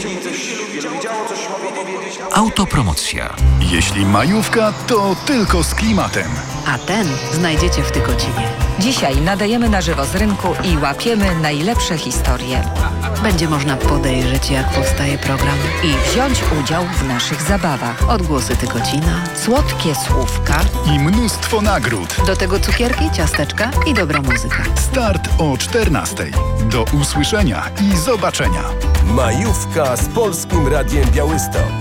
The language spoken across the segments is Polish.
Autopromocja. Jeśli majówka, to tylko z klimatem. A ten znajdziecie w Tykocinie. Dzisiaj nadajemy na żywo z rynku i łapiemy najlepsze historie. Będzie można podejrzeć, jak powstaje program i wziąć udział w naszych zabawach. Odgłosy Tykocina, słodkie słówka I mnóstwo nagród. do tego cukierki, ciasteczka i dobra muzyka. Start o 14:00. Do usłyszenia i zobaczenia. Majówka z Polskim Radiem Białystok.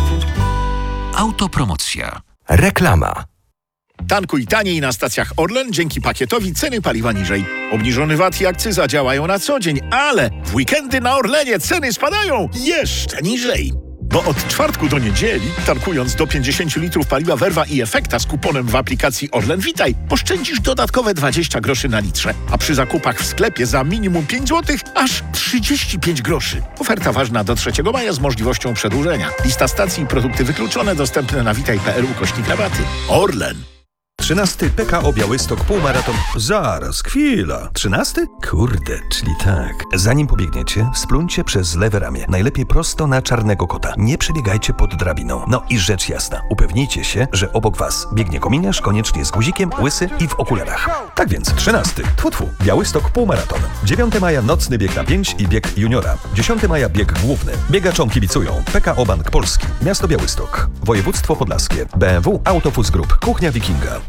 Autopromocja. Reklama. Tankuj taniej na stacjach Orlen, dzięki pakietowi ceny paliwa niżej. Obniżony VAT i akcyza działają na co dzień, ale w weekendy na Orlenie ceny spadają jeszcze niżej. Bo od czwartku do niedzieli, tankując do 50 litrów paliwa Verva i Efekta z kuponem w aplikacji Orlen Witaj, oszczędzisz dodatkowe 20 groszy na litrze, a przy zakupach w sklepie za minimum 5 zł aż 35 groszy. Oferta ważna do 3 maja z możliwością przedłużenia. Lista stacji i produkty wykluczone dostępne na witaj.pl/rabaty. Orlen. 13. PKO Białystok półmaraton. Zaraz, chwila. 13? Kurde, czyli tak. Zanim pobiegniecie, spluncie przez lewe ramię. Najlepiej prosto na czarnego kota. Nie przebiegajcie pod drabiną. No i rzecz jasna, upewnijcie się, że obok was biegnie kominiarz, koniecznie z guzikiem, łysy i w okularach. Tak więc, 13. Tfu, Białystok półmaraton. 9 maja nocny bieg na 5 i bieg juniora. 10 maja bieg główny. Biegaczom kibicują PKO Bank Polski, Miasto Białystok, Województwo Podlaskie, BMW Autofus Group, Kuchnia Wikinga.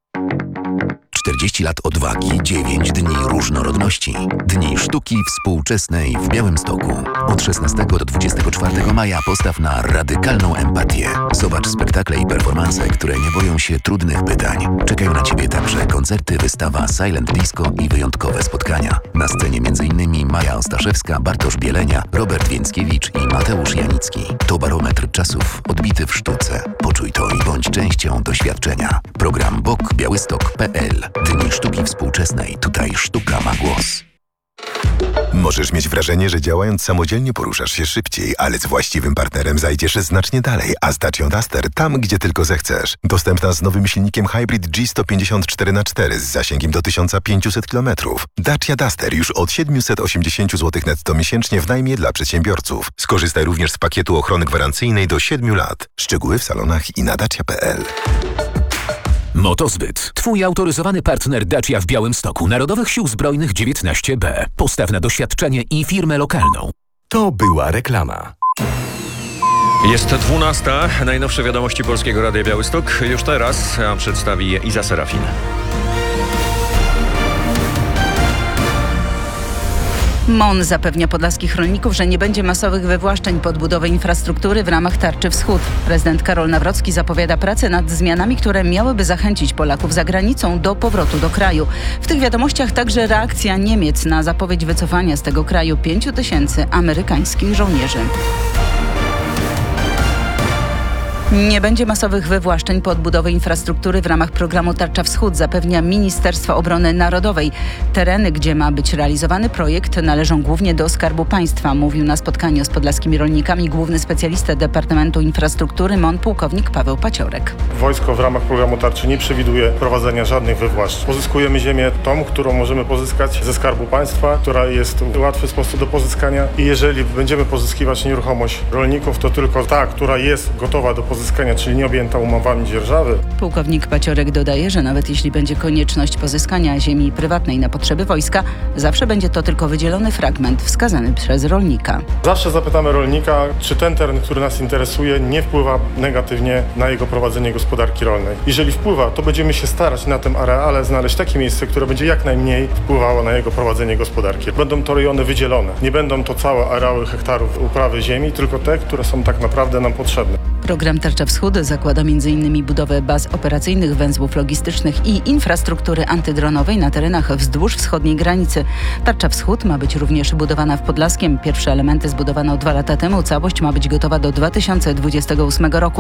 40 lat odwagi, 9 dni różnorodności. Dni sztuki współczesnej w Białymstoku. Od 16 do 24 maja postaw na radykalną empatię. Zobacz spektakle i performanse, które nie boją się trudnych pytań. Czekają na Ciebie także koncerty, wystawa Silent Disco i wyjątkowe spotkania. Na scenie m.in. Maja Ostaszewska, Bartosz Bielenia, Robert Więckiewicz i Mateusz Janicki. To barometr czasów odbity w sztuce. Poczuj to i bądź częścią doświadczenia. Program bokbiałystok.pl. Dni sztuki współczesnej. Tutaj sztuka ma głos. Możesz mieć wrażenie, że działając samodzielnie poruszasz się szybciej, ale z właściwym partnerem zajdziesz znacznie dalej, a z Dacia Duster tam, gdzie tylko zechcesz. Dostępna z nowym silnikiem Hybrid G154x4 z zasięgiem do 1500 km. Dacia Duster już od 780 zł netto miesięcznie w najmie dla przedsiębiorców. Skorzystaj również z pakietu ochrony gwarancyjnej do 7 lat. Szczegóły w salonach i na dacia.pl. Motozbyt. Twój autoryzowany partner Dacia w Białymstoku. Narodowych Sił Zbrojnych 19B. Postaw na doświadczenie i firmę lokalną. To była reklama. Jest 12. Najnowsze wiadomości Polskiego Radia Białystok. Już teraz przedstawi Iza Serafin. MON zapewnia podlaskich rolników, że nie będzie masowych wywłaszczeń pod budowę infrastruktury w ramach Tarczy Wschód. Prezydent Karol Nawrocki zapowiada pracę nad zmianami, które miałyby zachęcić Polaków za granicą do powrotu do kraju. W tych wiadomościach także reakcja Niemiec na zapowiedź wycofania z tego kraju 5 000 amerykańskich żołnierzy. Nie będzie masowych wywłaszczeń pod budowę infrastruktury w ramach programu Tarcza Wschód, zapewnia Ministerstwo Obrony Narodowej. Tereny, gdzie ma być realizowany projekt, należą głównie do Skarbu Państwa, mówił na spotkaniu z podlaskimi rolnikami główny specjalista Departamentu Infrastruktury MON pułkownik Paweł Paciorek. Wojsko w ramach programu Tarczy nie przewiduje prowadzenia żadnych wywłaszczeń. Pozyskujemy ziemię tą, którą możemy pozyskać ze Skarbu Państwa, która jest w łatwy sposób do pozyskania i jeżeli będziemy pozyskiwać nieruchomość rolników, to tylko ta, która jest gotowa do pozyskania, czyli nie objęta umowami dzierżawy. Pułkownik Paciorek dodaje, że nawet jeśli będzie konieczność pozyskania ziemi prywatnej na potrzeby wojska, zawsze będzie to tylko wydzielony fragment wskazany przez rolnika. Zawsze zapytamy rolnika, czy ten teren, który nas interesuje, nie wpływa negatywnie na jego prowadzenie gospodarki rolnej. Jeżeli wpływa, to będziemy się starać na tym areale znaleźć takie miejsce, które będzie jak najmniej wpływało na jego prowadzenie gospodarki. Będą to rejony wydzielone. Nie będą to całe areały hektarów uprawy ziemi, tylko te, które są tak naprawdę nam potrzebne. Program Tarcza Wschód zakłada m.in. budowę baz operacyjnych, węzłów logistycznych i infrastruktury antydronowej na terenach wzdłuż wschodniej granicy. Tarcza Wschód ma być również budowana w Podlaskiem. Pierwsze elementy zbudowano 2 lata temu. Całość ma być gotowa do 2028 roku.